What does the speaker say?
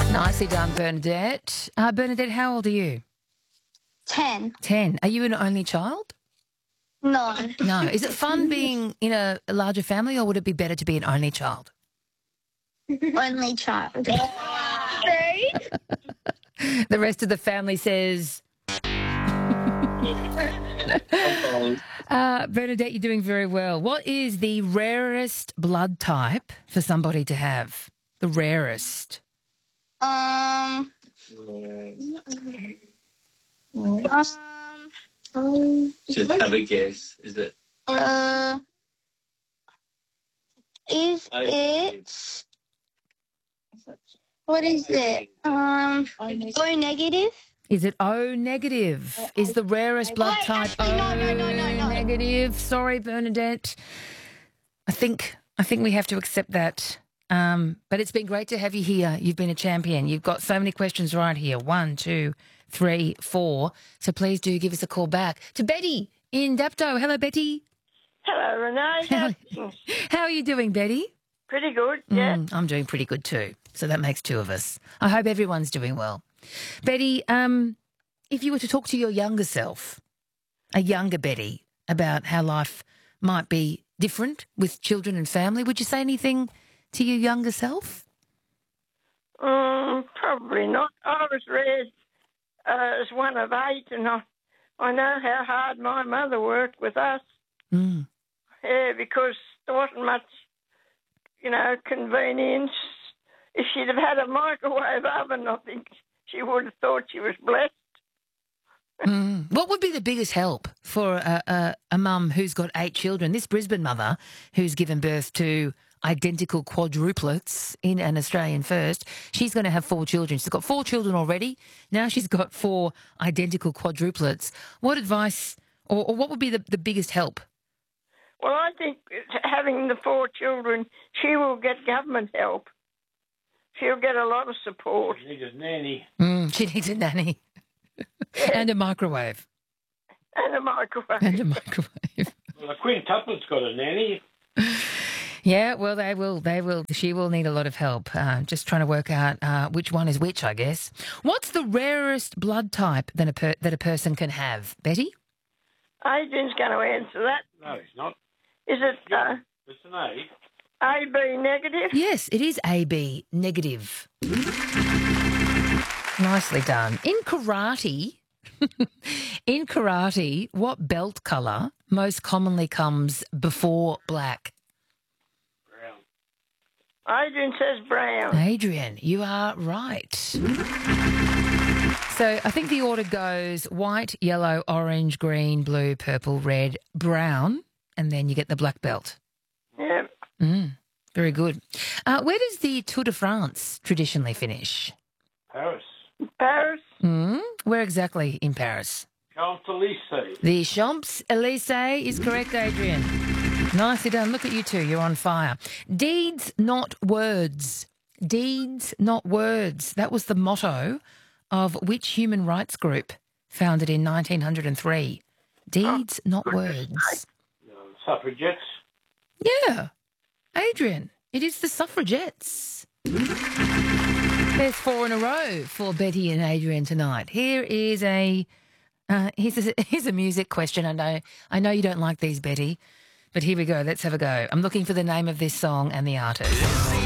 Nicely done, Bernadette. Bernadette, how old are you? 10. 10. Are you an only child? No. No. Is it fun being in a larger family, or would it be better to be an only child? Only child. The rest of the family says... Bernadette, you're doing very well. What is the rarest blood type for somebody to have? The rarest. Just have a guess. Is it? Is it? What is it? O negative? Is it O negative? Is the rarest blood type actually, O no. negative? Sorry, Bernadette. I think we have to accept that. But it's been great to have you here. You've been a champion. You've got so many questions right here. 1, 2, 3, 4. So please do give us a call back to Betty in Dapto. Hello, Betty. Hello, Renee. How are you doing, Betty? Pretty good, yeah. I'm doing pretty good too. So that makes two of us. I hope everyone's doing well. Betty, if you were to talk to your younger self, a younger Betty, about how life might be different with children and family, would you say anything to your younger self? Probably not. I was raised as one of 8, and I know how hard my mother worked with us. Yeah, because there wasn't much, convenience. If she'd have had a microwave oven, I think she would have thought she was blessed. What would be the biggest help for a mum who's got 8 children? This Brisbane mother who's given birth to identical quadruplets in an Australian first, she's going to have 4 children. She's got 4 children already. Now she's got 4 identical quadruplets. What advice or what would be the biggest help? Well, I think having the 4 children, she will get government help. She'll get a lot of support. She needs a nanny. She needs a nanny. And a microwave. And a microwave. Well, the quintuplet's got a nanny. Yeah, well, they will. She will need a lot of help. Just trying to work out which one is which, I guess. What's the rarest blood type that a person can have, Betty? Adrian's going to answer that. No, he's not. Is it It's an A. AB negative? Yes, it is AB negative. Nicely done. In karate, what belt colour most commonly comes before black? Brown. Adrian says brown. Adrian, you are right. So I think the order goes white, yellow, orange, green, blue, purple, red, brown, and then you get the black belt. Yeah. Very good. Where does the Tour de France traditionally finish? Paris. Paris? Where exactly in Paris? Champs-Élysées. The Champs-Élysées is correct, Adrian. Nicely done. Look at you two. You're on fire. Deeds, not words. Deeds, not words. That was the motto of which human rights group founded in 1903? Deeds, not words. Suffragettes. Yeah. Adrian, it is the suffragettes. There's 4 in a row for Betty and Adrian tonight. Here is here's a music question. I know you don't like these, Betty, but here we go. Let's have a go. I'm looking for the name of this song and the artist.